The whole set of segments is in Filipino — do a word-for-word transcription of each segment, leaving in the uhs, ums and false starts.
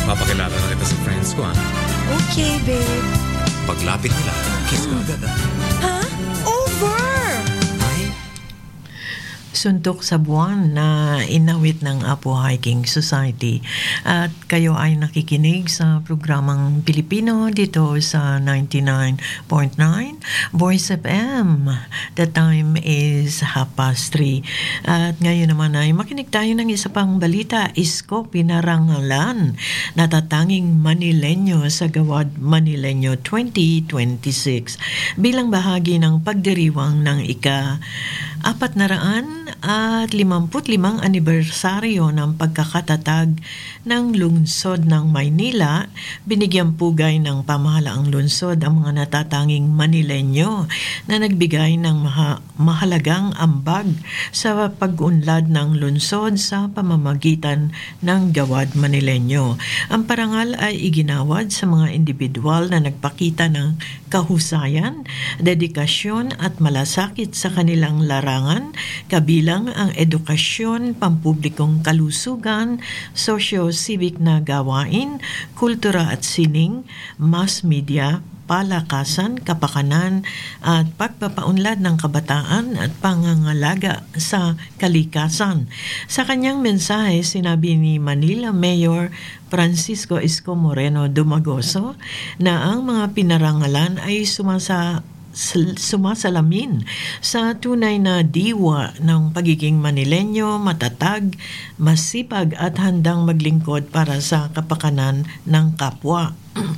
Papakilala na kita sa friends ko, ha? Okay, babe. Paglapit nila, kiss ka agad, ha? Ha? Over! Suntok sa buwan na inawit ng Apo Hiking Society. At kayo ay nakikinig sa programang Pilipino dito sa ninety-nine point nine Voice F M. The time is half past three. At ngayon naman ay makinig tayo ng isa pang balita. Isko pinarangalan natatanging Manileño sa Gawad Manileño twenty twenty-six bilang bahagi ng pagdiriwang ng ika apat na raan at limamput limang anibersaryo ng pagkakatatag ng lungsod ng Maynila. Binigyang pugay ng pamahalaang lungsod ang mga natatanging Manileño na nagbigay ng maha- mahalagang ambag sa pag-unlad ng lungsod sa pamamagitan ng Gawad Manileño. Ang parangal ay iginawad sa mga individual na nagpakita ng kahusayan, dedikasyon at malasakit sa kanilang larangan, kabilang ang edukasyon, pampublikong kalusugan, socio-civic na gawain, kultura at sining, mass media, palakasan, kapakanan at pagpapaunlad ng kabataan at pangangalaga sa kalikasan. Sa kanyang mensahe, sinabi ni Manila Mayor Francisco Isko Moreno Dumagoso na ang mga pinarangalan ay sumasa sumasalamin sa tunay na diwa ng pagiging Manileño, matatag, masipag at handang maglingkod para sa kapakanan ng kapwa.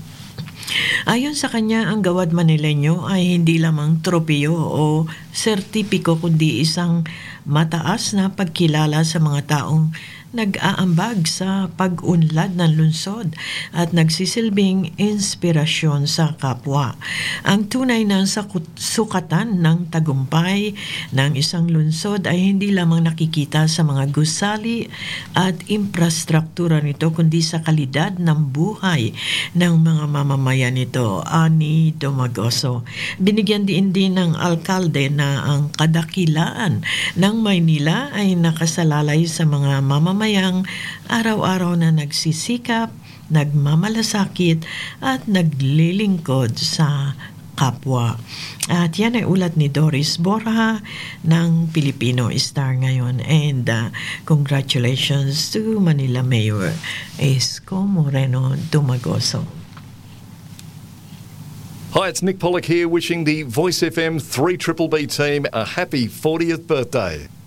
Ayon sa kanya, ang Gawad Manileño ay hindi lamang tropiyo o sertipiko kundi isang mataas na pagkilala sa mga taong nag-aambag sa pag-unlad ng lungsod at nagsisilbing inspirasyon sa kapwa. Ang tunay na sukatan ng tagumpay ng isang lungsod ay hindi lamang nakikita sa mga gusali at infrastruktura nito kundi sa kalidad ng buhay ng mga mamamayan nito, ani Dumagoso. Binigyan din din ng alkalde na ang kadakilaan ng Maynila ay nakasalalay sa mga mamamayan mayang araw-araw na nagsisikap, nagmamalasakit at naglilingkod sa kapwa. At yan ay ulat ni Doris Borja ng Filipino Star ngayon. And uh, congratulations to Manila Mayor Isko Moreno Dumagoso. Hi, it's Nick Pollock here wishing the Voice F M three B B team a happy fortieth birthday.